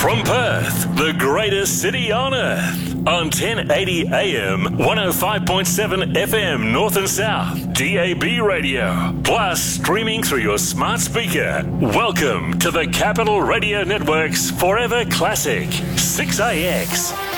From Perth, the greatest city on earth, on 1080 AM, 105.7 FM North and South, DAB radio, plus streaming through your smart speaker. Welcome to the Capital Radio Network's Forever Classic, 6AX.